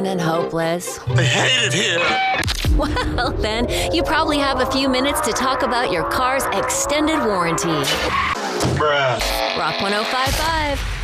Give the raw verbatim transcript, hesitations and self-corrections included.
and hopeless? I hate it here. Well, then, you probably have a few minutes to talk about your car's extended warranty. Bruh. Rock one oh five point five.